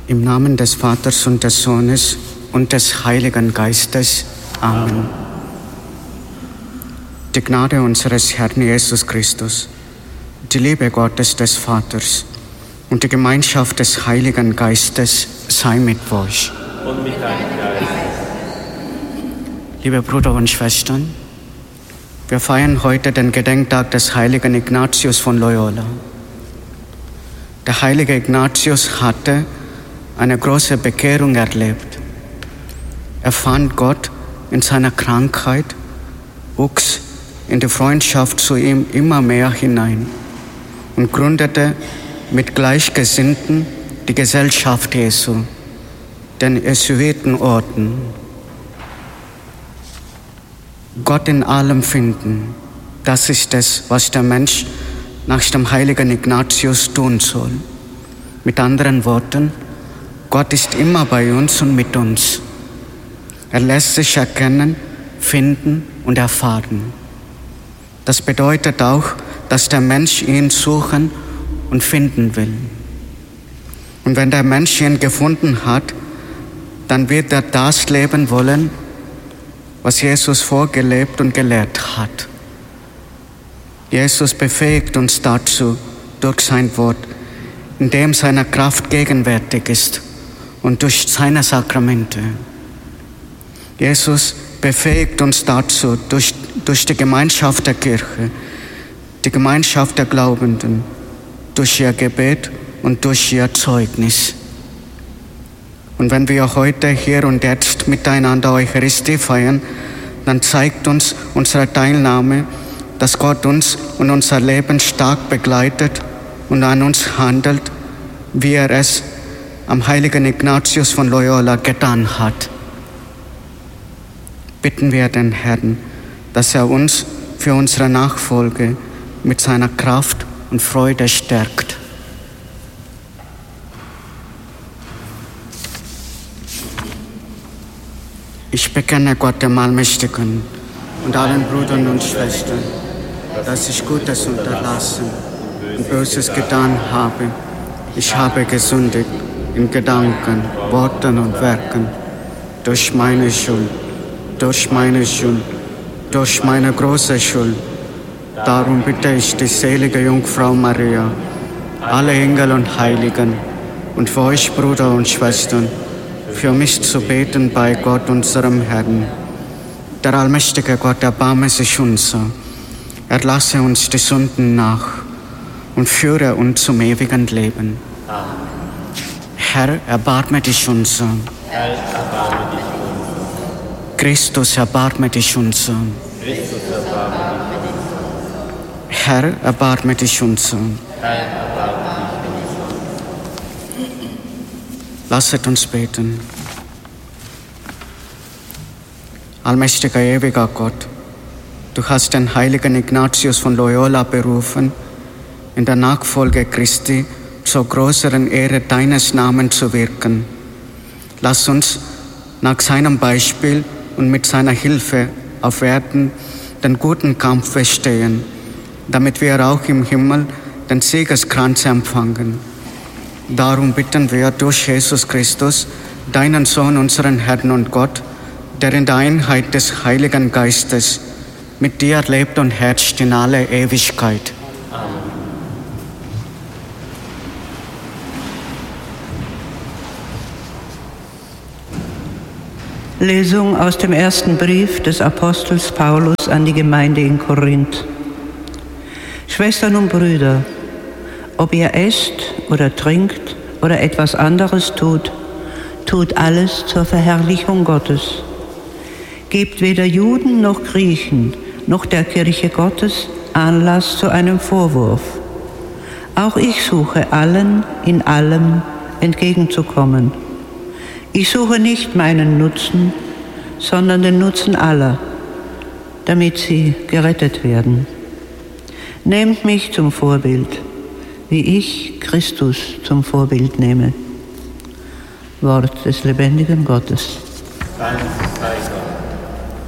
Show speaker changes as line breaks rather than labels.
Im Namen des Vaters und des Sohnes und des Heiligen Geistes. Amen. Die Gnade unseres Herrn Jesus Christus, die Liebe Gottes des Vaters und die Gemeinschaft des Heiligen Geistes sei mit euch.
Und mit deinem Geist.
Liebe Brüder und Schwestern, wir feiern heute den Gedenktag des heiligen Ignatius von Loyola. Der heilige Ignatius hatte eine große Bekehrung erlebt. Er fand Gott in seiner Krankheit, wuchs in die Freundschaft zu ihm immer mehr hinein und gründete mit Gleichgesinnten die Gesellschaft Jesu, den Jesuitenorden. Gott in allem finden, das ist es, was der Mensch nach dem heiligen Ignatius tun soll. Mit anderen Worten, Gott ist immer bei uns und mit uns. Er lässt sich erkennen, finden und erfahren. Das bedeutet auch, dass der Mensch ihn suchen und finden will. Und wenn der Mensch ihn gefunden hat, dann wird er das leben wollen, was Jesus vorgelebt und gelehrt hat. Jesus befähigt uns dazu durch sein Wort, in dem seine Kraft gegenwärtig ist und durch seine Sakramente. Jesus befähigt uns dazu durch die Gemeinschaft der Kirche, die Gemeinschaft der Glaubenden, durch ihr Gebet und durch ihr Zeugnis. Und wenn wir heute hier und jetzt miteinander Eucharistie feiern, dann zeigt uns unsere Teilnahme, dass Gott uns und unser Leben stark begleitet und an uns handelt, wie er es am heiligen Ignatius von Loyola getan hat. Bitten wir den Herrn, dass er uns für unsere Nachfolge mit seiner Kraft und Freude stärkt. Ich bekenne Gott dem Allmächtigen und allen Brüdern und Schwestern, dass ich Gutes unterlassen und Böses getan habe. Ich habe gesündigt in Gedanken, Worten und Werken, durch meine Schuld, durch meine große Schuld. Darum bitte ich die selige Jungfrau Maria, alle Engel und Heiligen und für euch Brüder und Schwestern, für mich zu beten bei Gott, unserem Herrn. Der allmächtige Gott erbarme sich unser, erlasse uns die Sünden nach und führe uns zum ewigen Leben.
Amen.
Herr, erbarme dich unser.
Herr, erbarme dich unser.
Christus, erbarme dich unser.
Christus, erbarme dich unser.
Herr, erbarme dich unser.
Herr, erbarme dich unser.
Lasset uns beten. Allmächtiger, ewiger Gott, du hast den heiligen Ignatius von Loyola berufen, in der Nachfolge Christi zur größeren Ehre deines Namens zu wirken. Lass uns nach seinem Beispiel und mit seiner Hilfe auf Erden den guten Kampf bestehen, damit wir auch im Himmel den Siegeskranz empfangen. Darum bitten wir durch Jesus Christus, deinen Sohn, unseren Herrn und Gott, der in der Einheit des Heiligen Geistes mit dir lebt und herrscht in alle Ewigkeit.
Amen.
Lesung aus dem ersten Brief des Apostels Paulus an die Gemeinde in Korinth. Schwestern und Brüder, ob ihr esst oder trinkt oder etwas anderes tut, tut alles zur Verherrlichung Gottes. Gebt weder Juden noch Griechen noch der Kirche Gottes Anlass zu einem Vorwurf. Auch ich suche allen in allem entgegenzukommen. Ich suche nicht meinen Nutzen, sondern den Nutzen aller, damit sie gerettet werden. Nehmt mich zum Vorbild, wie ich Christus zum Vorbild nehme. Wort des lebendigen Gottes.
Danke.